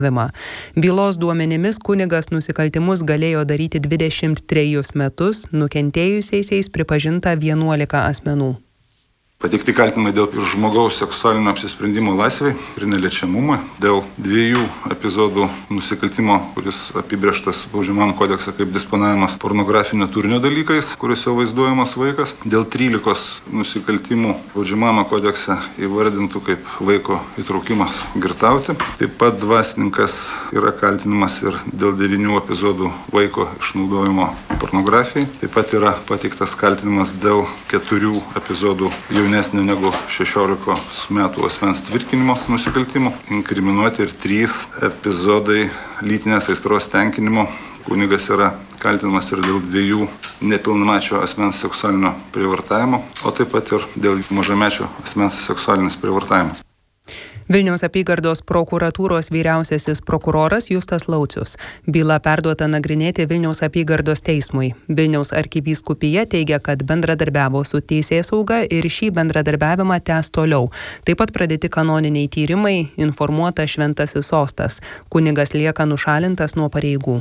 Bylos duomenimis kunigas nusikaltimus galėjo daryti 23 metus, nukentėjusiais pripažinta 11 asmenų. Pateikti kaltinimai dėl žmogaus seksualinio apsisprendimo laisvei ir neliečiamumą, dėl 2 epizodų nusikaltimo, kuris apibrėžtas Baudžiamajame kodekse kaip disponavimas pornografinio turinio dalykais, kuriuose vaizduojamas vaikas, dėl 13 nusikaltimų Baudžiamajame kodekse įvardintų kaip vaiko įtraukimas girtauti. Taip pat dvasininkas yra kaltinimas ir dėl 9 epizodų vaiko išnaudojimo pornografijai. Taip pat yra pateiktas kaltinimas dėl 4 epizodų jaunesnio negu 16 metų asmens tvirkinimo nusikaltimų. Inkriminuoti ir 3 epizodai lytinės aistros tenkinimo. Kunigas yra kaltinamas ir dėl 2 nepilnamečio asmens seksualinio prievartavimo, o taip pat ir dėl mažamečio asmens seksualinis prievartavimas. Vilniaus apygardos prokuratūros vyriausiasis prokuroras Justas Laucius. Byla perduota nagrinėti Vilniaus apygardos teismui. Vilniaus arkivyskupija teigia, kad bendradarbiavo su teisėsauga ir šį bendradarbiavimą tęs toliau. Taip pat pradėti kanoniniai tyrimai, informuota Šventasis sostas. Kunigas lieka nušalintas nuo pareigų.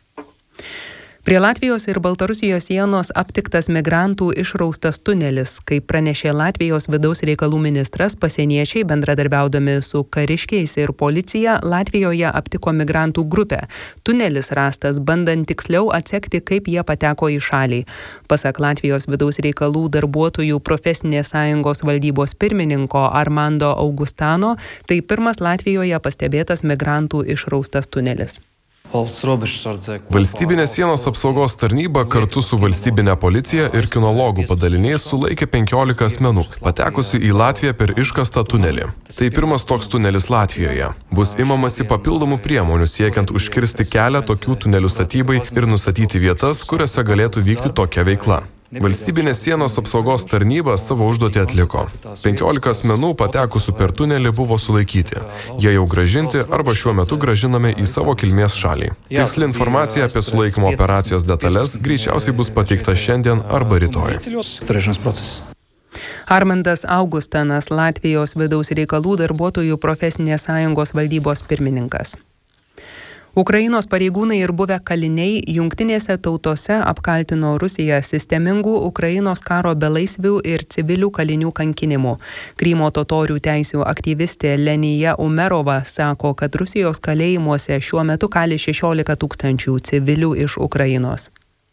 Prie Latvijos ir Baltarusijos sienos aptiktas migrantų išraustas tunelis. Kaip pranešė Latvijos vidaus reikalų ministras, pasieniečiai bendradarbiaudami su kariškiais ir policija Latvijoje aptiko migrantų grupę. Tunelis rastas, bandant tiksliau atsekti, kaip jie pateko į šalį. Pasak Latvijos vidaus reikalų darbuotojų profesinės sąjungos valdybos pirmininko Armando Augustano, tai pirmas Latvijoje pastebėtas migrantų išraustas tunelis. Valstybinės sienos apsaugos tarnyba kartu su valstybinė policija ir kinologų padaliniais sulaikė 15 asmenų, patekusių į Latviją per iškastą tunelį. Tai pirmas toks tunelis Latvijoje. Bus imamasi papildomų priemonių siekiant užkirsti kelią tokių tunelių statybai ir nustatyti vietas, kuriuose galėtų vykti tokia veikla. Valstybinės sienos apsaugos tarnyba savo užduotį atliko. 15 asmenų patekusių per tunelį buvo sulaikyti. Jie jau grąžinti arba šiuo metu grąžinami į savo kilmės šalį. Tiksli informacija apie sulaikymo operacijos detalės greičiausiai bus pateikta šiandien arba rytoj. Armandas Augustanas, Latvijos vidaus reikalų darbuotojų profesinės sąjungos valdybos pirmininkas. Ukrainos pareigūnai ir buvę kaliniai Jungtinėse tautose apkaltino Rusiją sistemingų Ukrainos karo belaisvių ir civilių kalinių kankinimu. Krymo totorių teisių aktyvistė Lenija Umerova sako, kad Rusijos kalėjimuose šiuo metu kali 16 000 civilių iš Ukrainos.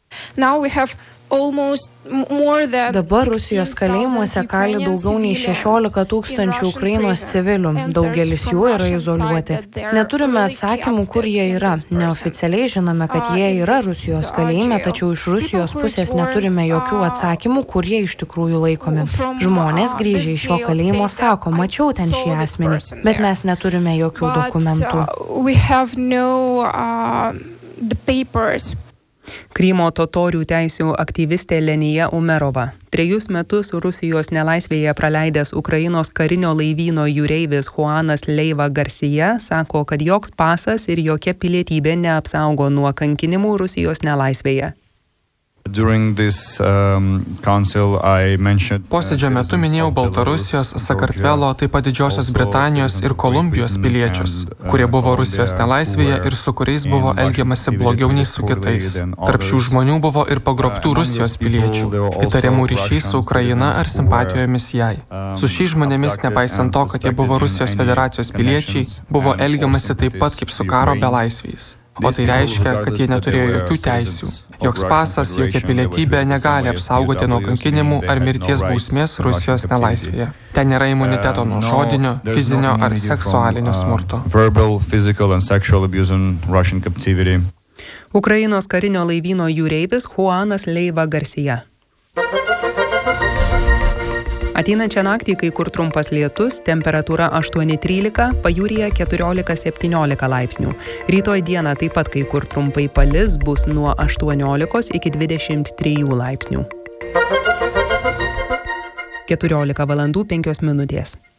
Dabar Rusijos kalėjimuose kali daugiau nei 16 000 Ukrainos civilių, daugelis jų yra izoliuoti. Neturime atsakymų, kur jie yra. Neoficialiai žinome, kad jie yra Rusijos kalėjime, tačiau iš Rusijos pusės neturime jokių atsakymų, kur jie iš tikrųjų laikomi. Žmonės grįžę iš šio kalėjimo sako, mačiau ten šį asmenį, bet mes neturime jokių dokumentų. Krymo totorių teisių aktyvistė Lenija Umerova. 3 metus Rusijos nelaisvėje praleidęs Ukrainos karinio laivyno jūreivis Juanas Leiva Garcia sako, kad joks pasas ir jokia pilietybė neapsaugo nuo kankinimų Rusijos nelaisvėje. Posėdžio metu minėjau Baltarusijos, Sakartvelo, taip pat Didžiosios Britanijos ir Kolumbijos piliečius, kurie buvo Rusijos nelaisvėje ir su kuriais buvo elgiamasi blogiau nei su kitais. Tarp šių žmonių buvo ir pagrobtų Rusijos piliečių, įtariamų ryšiais su Ukraina ar simpatijomis jai. Su šiais žmonėmis, nepaisant to, kad jie buvo Rusijos federacijos piliečiai, buvo elgiamasi taip pat kaip su karo belaisviais. O tai reiškia, kad jie neturėjo jokių teisių. Joks pasas, jokia pilietybė negali apsaugoti nuo kankinimų ar mirties bausmės Rusijos nelaisvėje. Ten nėra imuniteto nuo žodinio, fizinio ar seksualinio smurto. Ukrainos karinio laivyno jūreivis Juanas Leiva Garcia. Ateinančią naktį kai kur trumpas lietus, temperatūra 8–13, pajūryje 14–17 laipsnių. Rytoj dieną taip pat kai kur trumpai palis, bus nuo 18 iki 23 laipsnių. 14 valandų 5 minutės.